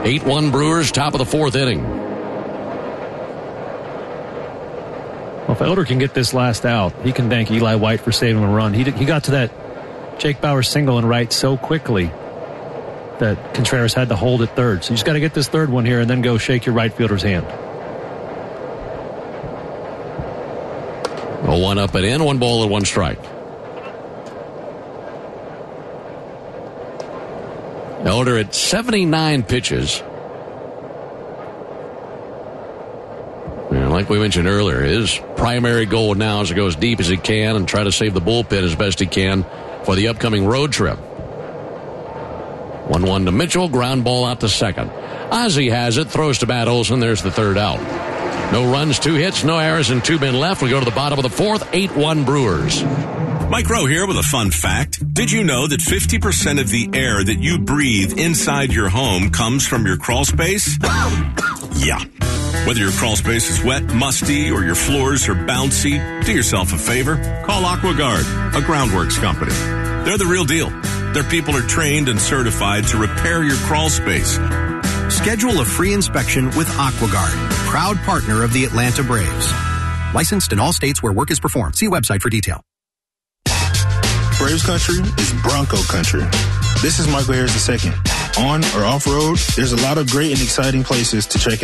8-1 Brewers, top of the fourth inning. Well, if Elder can get this last out, he can thank Eli White for saving a run. He got to that Jake Bauer single and right so quickly that Contreras had to hold at third. So you just got to get this third one here and then go shake your right fielder's hand. 0-1 up and in, 1 ball and 1 strike. Elder at 79 pitches. And like we mentioned earlier, his primary goal now is to go as deep as he can and try to save the bullpen as best he can for the upcoming road trip. 1-1 to Mitchell, ground ball out to second. Ozzie has it, throws to Matt Olson. There's the third out. No runs, 2 hits, no errors, and 2 men left. We go to the bottom of the fourth, 8-1 Brewers. Mike Rowe here with a fun fact. Did you know that 50% of the air that you breathe inside your home comes from your crawl space? Yeah. Whether your crawl space is wet, musty, or your floors are bouncy, do yourself a favor. Call AquaGuard, a groundworks company. They're the real deal. Their people are trained and certified to repair your crawl space. Schedule a free inspection with AquaGuard, proud partner of the Atlanta Braves. Licensed in all states where work is performed. See website for detail. Braves country is Bronco country. This is Michael Harris II. On or off road, there's a lot of great and exciting places to check out.